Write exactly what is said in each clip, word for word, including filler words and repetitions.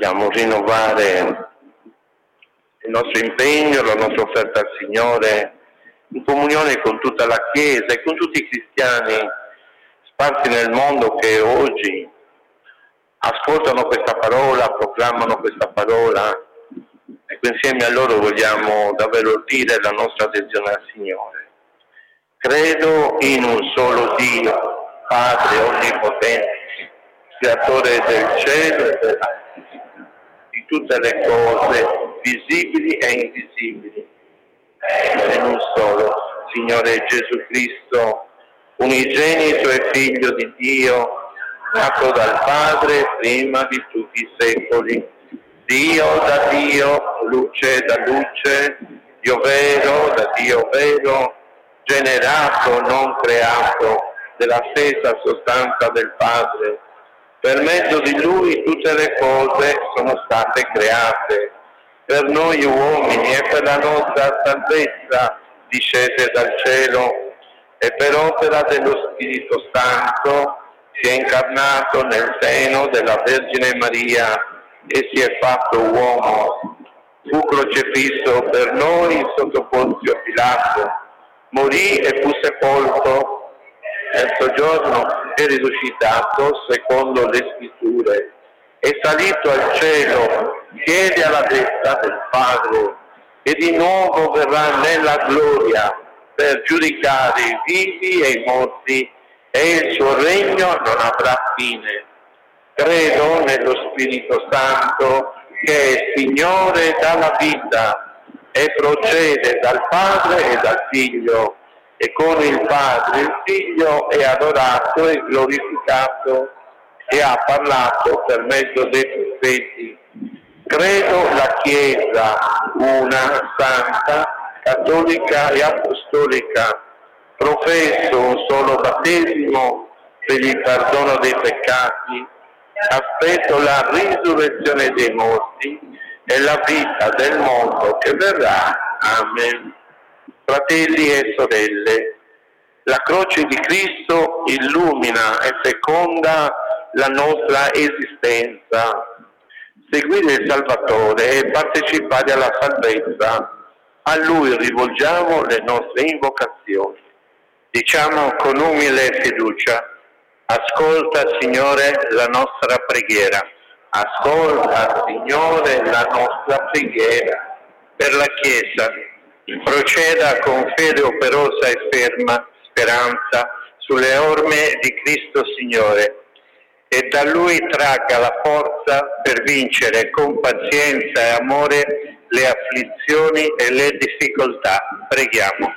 vogliamo rinnovare il nostro impegno, la nostra offerta al Signore, in comunione con tutta la Chiesa e con tutti i cristiani sparsi nel mondo che oggi ascoltano questa parola, proclamano questa parola. Ecco, insieme a loro vogliamo davvero dire la nostra adesione al Signore. Credo in un solo Dio, Padre onnipotente, creatore del cielo e della terra, di tutte le cose visibili e invisibili. E in un solo Signore Gesù Cristo, unigenito e Figlio di Dio, nato dal Padre prima di tutti i secoli, Dio da Dio, luce da luce, Dio vero da Dio vero, generato, non creato, della stessa sostanza del Padre. Per mezzo di Lui tutte le cose sono state create. Per noi uomini e per la nostra salvezza discese dal cielo e per opera dello Spirito Santo si è incarnato nel seno della Vergine Maria e si è fatto uomo. Fu crocifisso per noi sotto Ponzio Pilato, morì e fu sepolto. Terzo giorno è risuscitato secondo le Scritture, è salito al cielo, siede alla destra del Padre e di nuovo verrà nella gloria per giudicare i vivi e i morti, e il suo regno non avrà fine. Credo nello Spirito Santo che è Signore dalla vita e procede dal Padre e dal Figlio, e con il Padre il Figlio è adorato e glorificato e ha parlato per mezzo dei profeti. Credo la Chiesa, una, santa, cattolica e apostolica. Professo un solo battesimo per il perdono dei peccati. Aspetto la risurrezione dei morti e la vita del mondo che verrà. Amen. Fratelli e sorelle, la croce di Cristo illumina e feconda la nostra esistenza. Seguire il Salvatore e partecipare alla salvezza. A Lui rivolgiamo le nostre invocazioni. Diciamo con umile fiducia: ascolta, Signore, la nostra preghiera. Ascolta, Signore, la nostra preghiera. Per la Chiesa, proceda con fede operosa e ferma speranza sulle orme di Cristo Signore, e da Lui tragga la forza per vincere con pazienza e amore le afflizioni e le difficoltà. Preghiamo.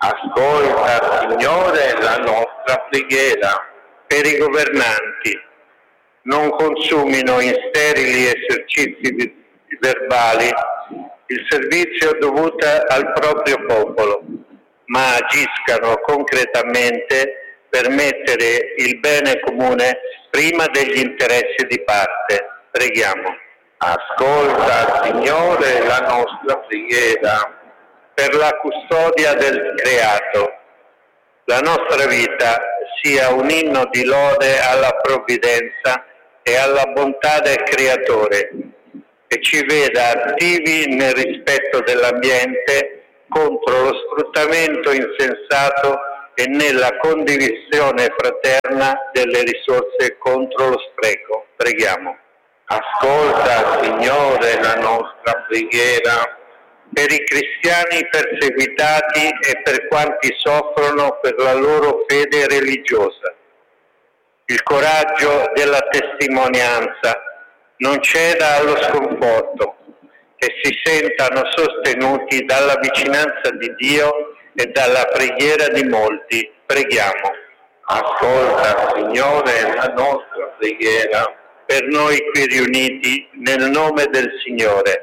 Ascolta, Signore, la nostra preghiera. Per i governanti, non consumino in sterili esercizi verbali il servizio dovuto al proprio popolo, ma agiscano concretamente per mettere il bene comune prima degli interessi di parte. Preghiamo. Ascolta, Signore, la nostra preghiera. Per la custodia del creato, la nostra vita sia un inno di lode alla provvidenza e alla bontà del Creatore, e ci veda attivi nel rispetto dell'ambiente contro lo sfruttamento insensato e nella condivisione fraterna delle risorse contro lo spreco. Preghiamo. Ascolta, Signore, la nostra preghiera. Per i cristiani perseguitati e per quanti soffrono per la loro fede religiosa, il coraggio della testimonianza, non ceda allo sconforto, che si sentano sostenuti dalla vicinanza di Dio e dalla preghiera di molti. Preghiamo. Ascolta, Signore, la nostra preghiera. Per noi qui riuniti, nel nome del Signore,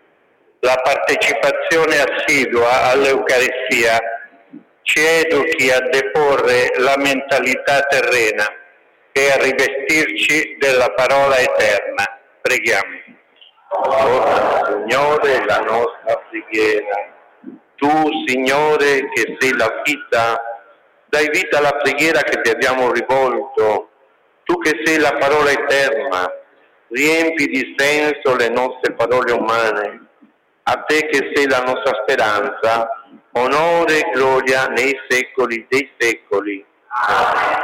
la partecipazione assidua all'Eucaristia ci educhi a deporre la mentalità terrena e a rivestirci della parola eterna. Preghiamo. Ascolta, Signore, la nostra preghiera. Tu, Signore, che sei la vita, dai vita alla preghiera che ti abbiamo rivolto. Tu che sei la parola eterna, riempi di senso le nostre parole umane. A te che sei la nostra speranza, onore e gloria nei secoli dei secoli. Amen.